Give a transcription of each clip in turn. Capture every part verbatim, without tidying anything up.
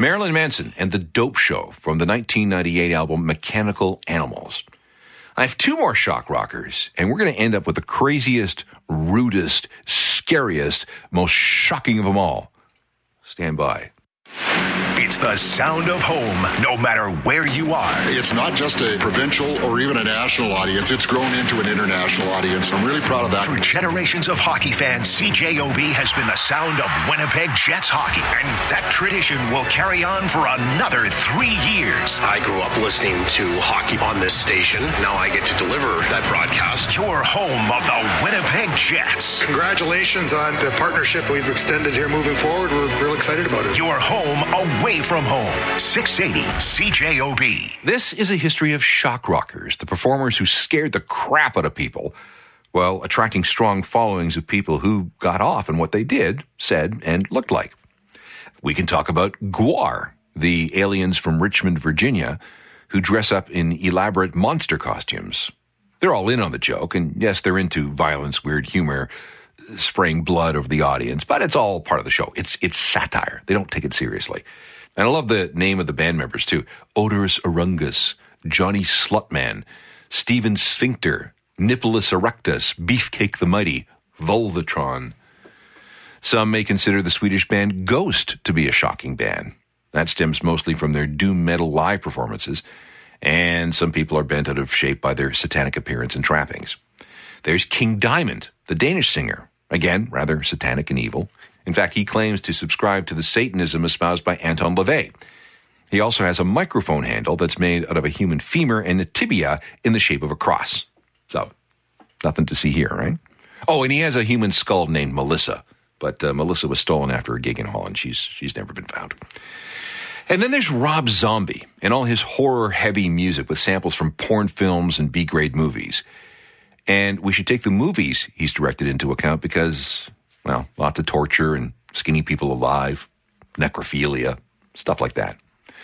Marilyn Manson and the Dope Show from the nineteen ninety-eight album Mechanical Animals. I have two more shock rockers, and we're going to end up with the craziest, rudest, scariest, most shocking of them all. Stand by. It's the sound of home, no matter where you are. It's not just a provincial or even a national audience. It's grown into an international audience. I'm really proud of that. For generations of hockey fans, C J O B has been the sound of Winnipeg Jets hockey. And that tradition will carry on for another three years. I grew up listening to hockey on this station. Now I get to deliver that broadcast. Your home of the Winnipeg Jets. Congratulations on the partnership we've extended here moving forward. We're real excited about it. Your home away from home. six eighty C J O B. This is a history of shock rockers, the performers who scared the crap out of people while attracting strong followings of people who got off on what they did, said, and looked like. We can talk about Gwar, the aliens from Richmond, Virginia, who dress up in elaborate monster costumes. They're all in on the joke, and yes, they're into violence, weird humor, spraying blood over the audience, but it's all part of the show. It's it's satire. They don't take it seriously. And I love the name of the band members, too. Odorous Arungus, Johnny Slutman, Steven Sphincter, Nippolis Erectus, Beefcake the Mighty, Volvatron. Some may consider the Swedish band Ghost to be a shocking band. That stems mostly from their doom metal live performances, and some people are bent out of shape by their satanic appearance and trappings. There's King Diamond, the Danish singer. Again, rather satanic and evil. In fact, he claims to subscribe to the Satanism espoused by Anton LaVey. He also has a microphone handle that's made out of a human femur and a tibia in the shape of a cross. So, nothing to see here, right? Oh, and he has a human skull named Melissa. But uh, Melissa was stolen after a gig in Holland. She's, she's never been found. And then there's Rob Zombie and all his horror-heavy music with samples from porn films and B-grade movies. And we should take the movies he's directed into account because, well, lots of torture and skinny people alive, necrophilia, stuff like that.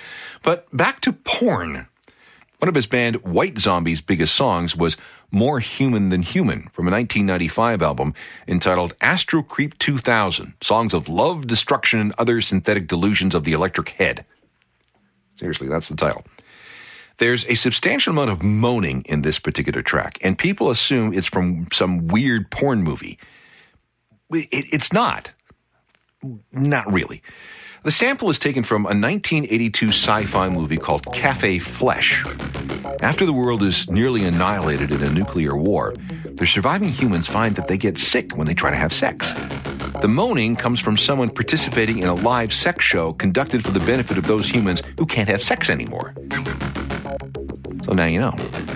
But back to porn. One of his band White Zombie's biggest songs was More Human Than Human from a nineteen ninety-five album entitled Astro Creep two thousand, Songs of Love, Destruction, and Other Synthetic Delusions of the Electric Head. Seriously, that's the title. There's a substantial amount of moaning in this particular track, and people assume it's from some weird porn movie. It, it's not. Not really. The sample is taken from a nineteen eighty-two sci-fi movie called Cafe Flesh. After the world is nearly annihilated in a nuclear war, the surviving humans find that they get sick when they try to have sex. The moaning comes from someone participating in a live sex show conducted for the benefit of those humans who can't have sex anymore. So now you know.